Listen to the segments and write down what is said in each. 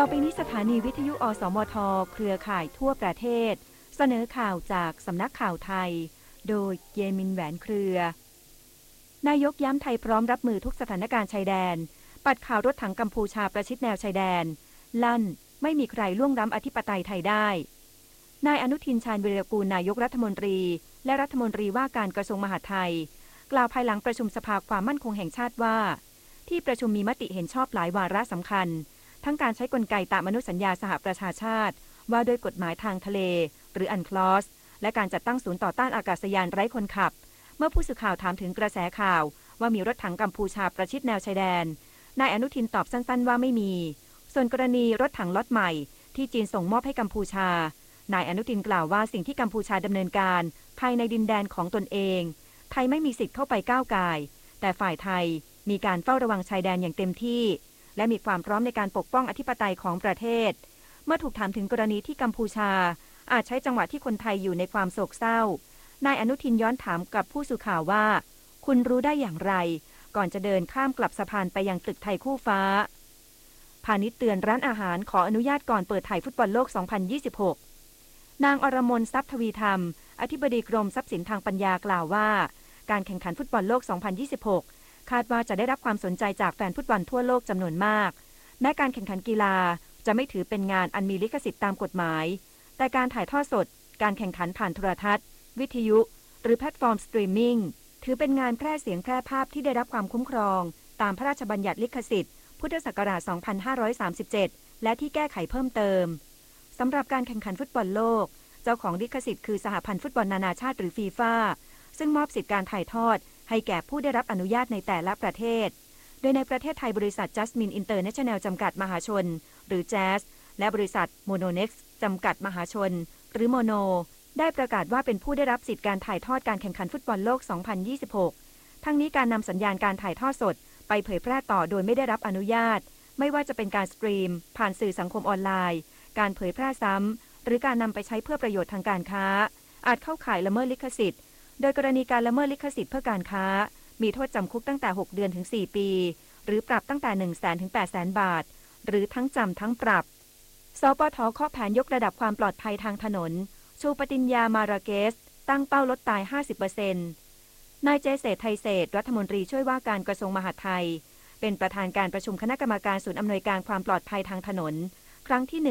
ต่อไปนี้สถานีวิทยุอสมทเครือข่ายทั่วประเทศเสนอข่าวจากสำนักข่าวไทยโดยเยมินแหวนเครือนายกย้ำไทยพร้อมรับมือทุกสถานการณ์ชายแดนปัดข่าวรถถังกัมพูชาประชิดแนวชายแดนลั่นไม่มีใครล่วงล้ำอธิปไตยไทยได้นายอนุทินชาญวีรกูลนายกรัฐมนตรีและรัฐมนตรีว่าการกระทรวงมหาดไทยกล่าวภายหลังประชุมสภาความมั่นคงแห่งชาติว่าที่ประชุมมีมติเห็นชอบหลายวาระสำคัญทั้งการใช้กลไกตามอนุสัญญาสหประชาชาติว่าด้วยกฎหมายทางทะเลหรืออันคลอสและการจัดตั้งศูนย์ต่อต้านอากาศยานไร้คนขับเมื่อผู้สื่อข่าวถามถึงกระแสข่าวว่ามีรถถังกัมพูชาประชิดแนวชายแดนนายอนุทินตอบสั้นๆว่าไม่มีส่วนกรณีรถถังล็อตใหม่ที่จีนส่งมอบให้กัมพูชานายอนุทินกล่าวว่าสิ่งที่กัมพูชาดำเนินการภายในดินแดนของตนเองไทยไม่มีสิทธิ์เข้าไปก้าวก่ายแต่ฝ่ายไทยมีการเฝ้าระวังชายแดนอย่างเต็มที่และมีความพร้อมในการปกป้องอธิปไตยของประเทศเมื่อถูกถามถึงกรณีที่กัมพูชาอาจใช้จังหวะที่คนไทยอยู่ในความโศกเศร้านายอนุทินย้อนถามกับผู้สื่อข่าวว่าคุณรู้ได้อย่างไรก่อนจะเดินข้ามกลับสะพานไปยังตึกไทยคู่ฟ้าพาณิชย์เตือนร้านอาหารขออนุญาตก่อนเปิดถ่ายฟุตบอลโลก 2026 นางอรมน ทรัพย์ทวีธรรมอธิบดีกรมทรัพย์สินทางปัญญากล่าวว่าการแข่งขันฟุตบอลโลก 2026 คาดว่าจะได้รับความสนใจจากแฟนฟุตบอลทั่วโลกจำนวนมากแม้การแข่งขันกีฬาจะไม่ถือเป็นงานอันมีลิขสิทธิ์ตามกฎหมายแต่การถ่ายทอดสดการแข่งขันผ่านโทรทัศน์วิทยุหรือแพลตฟอร์มสตรีมมิ่งถือเป็นงานแพร่เสียงแพร่ภาพที่ได้รับความคุ้มครองตามพระราชบัญญัติลิขสิทธิ์พุทธศักราช 2537 และที่แก้ไขเพิ่มเติมสำหรับการแข่งขันฟุตบอลโลกเจ้าของลิขสิทธิ์คือสหพันธ์ฟุตบอลนานาชาติหรือฟีฟ่าซึ่งมอบสิทธิการถ่ายทอดให้แก่ผู้ได้รับอนุญาตในแต่ละประเทศโดยในประเทศไทยบริษัท Jasmine International จำกัดมหาชนหรือ Jazz และบริษัท Mononex จำกัดมหาชนหรือ Mono ได้ประกาศว่าเป็นผู้ได้รับสิทธิการถ่ายทอดการแข่งขันฟุตบอลโลก 2026 ทั้งนี้การนำสัญญาณการถ่ายทอดสดไปเผยแพร่ต่อโดยไม่ได้รับอนุญาตไม่ว่าจะเป็นการสตรีมผ่านสื่อสังคมออนไลน์การเผยแพร่ซ้ำหรือการนำไปใช้เพื่อประโยชน์ทางการค้าอาจเข้าข่ายละเมิดลิขสิทธิ์โดยกรณีการละเมิดลิขสิทธิ์เพื่อการค้ามีโทษจำคุกตั้งแต่6 เดือนถึง 4 ปีหรือปรับตั้งแต่ 100,000 ถึง 800,000 บาทหรือทั้งจำทั้งปรับสปท.เคาะแผนยกระดับความปลอดภัยทางถนนชูปฏิญญามาราเกสตั้งเป้าลดตาย 50% นายเจเศรษฐ์ไทยเศรษฐ์รัฐมนตรีช่วยว่าการกระทรวงมหาดไทยเป็นประธานการประชุมคณะกรรมการศูนย์อำนวยการความปลอดภัยทางถนนครั้งที่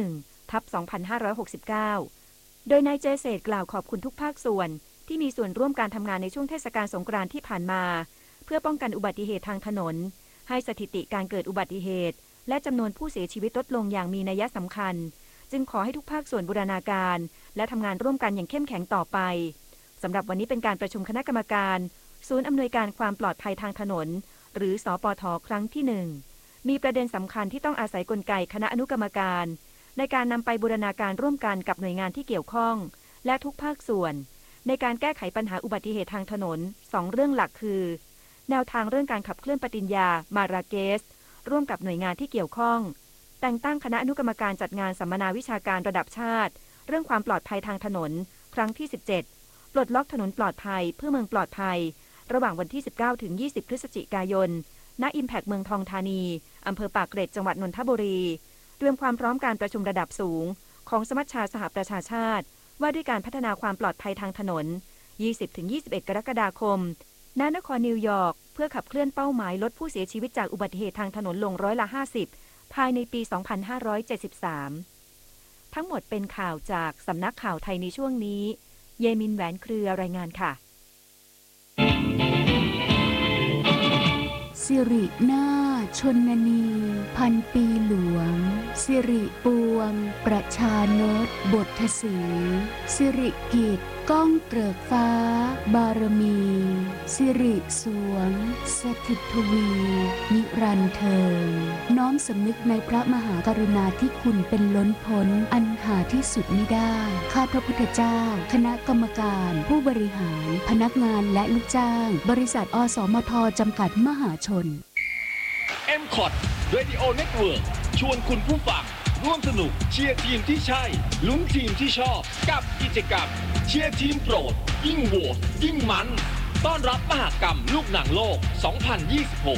1/2569 โดยนายเจเศรษฐ์กล่าวขอบคุณทุกภาคส่วนที่มีส่วนร่วมการทำงานในช่วงเทศกาลสงกรานต์ที่ผ่านมาเพื่อป้องกันอุบัติเหตุทางถนนให้สถิติการเกิดอุบัติเหตุและจำนวนผู้เสียชีวิตลดลงอย่างมีนัยสำคัญจึงขอให้ทุกภาคส่วนบูรณาการและทำงานร่วมกันอย่างเข้มแข็งต่อไปสำหรับวันนี้เป็นการประชุมคณะกรรมการศูนย์อำนวยการความปลอดภัยทางถนนหรือสปท.ครั้งที่ 1มีประเด็นสำคัญที่ต้องอาศัยกลไกคณะอนุกรรมการในการนำไปบูรณาการร่วมกันกับหน่วยงานที่เกี่ยวข้องและทุกภาคส่วนในการแก้ไขปัญหาอุบัติเหตุทางถนน2 เรื่องหลักคือแนวทางเรื่องการขับเคลื่อนปฏิญญามาราเกสร่วมกับหน่วยงานที่เกี่ยวข้องแต่งตั้งคณะอนุกรรมการจัดงานสัมมนาวิชาการระดับชาติเรื่องความปลอดภัยทางถนนครั้งที่ 17ปลดล็อกถนนปลอดภัยเพื่อเมืองปลอดภัยระหว่างวันที่ 19 ถึง 20 พฤศจิกายนณ Impact เมืองทองธานีอำเภอปากเกร็ดจังหวัดนนทบุรีเตรียมความพร้อมการประชุมระดับสูงของสมัชชาสหประชาชาติว่าด้วยการพัฒนาความปลอดภัยทางถนน 20-21 กรกฎาคมณ นครนิวยอร์กเพื่อขับเคลื่อนเป้าหมายลดผู้เสียชีวิตจากอุบัติเหตุทางถนนลง50%ภายในปี 2573 ทั้งหมดเป็นข่าวจากสำนักข่าวไทยในช่วงนี้เยมินแหวนเครือรายงานค่ะสิรินาชนนีพันปีหลวงสิริปวงประชานตบทสีสิริกิจก้องเกริกฟ้าบารมีสิริสวงสถิตทวีนิรันดร์เทิงน้อมสำนึกในพระมหากรุณาธิคุณเป็นล้นพ้นอันหาที่สุดมิได้ข้าพระพุทธเจ้าคณะกรรมการผู้บริหารพนักงานและลูกจ้างบริษัทอสมทจำกัดมหาชน M-Cot Radio Network ชวนคุณผู้ฟังร่วมสนุกเชียร์ทีมที่ใช่ลุ้นทีมที่ชอบกับกิจกรรมเชียร์ทีมโปรดยิ่งโหวตยิ่งมันต้อนรับมหกรรมลูกหนังโลก 2026